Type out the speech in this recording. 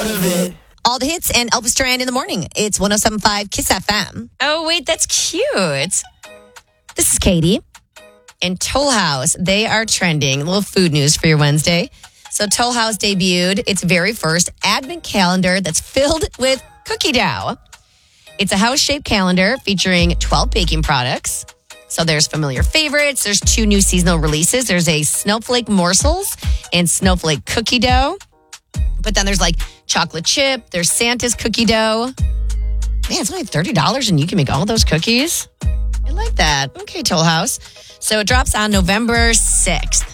part of it. All the hits and Elvis Duran in the morning. It's 107.5 Kiss FM. Oh, wait, that's cute. This is Katie. And Toll House, they are trending. A little food news for your Wednesday. So Toll House debuted its very first advent calendar that's filled with cookie dough. It's a house-shaped calendar featuring 12 baking products. So there's familiar favorites. There's 2 new seasonal releases. There's a Snowflake Morsels and Snowflake Cookie Dough. But then there's like chocolate chip. There's Santa's cookie dough. Man, it's only $30 and you can make all those cookies. I like that. Okay, Toll House. So it drops on November 6th.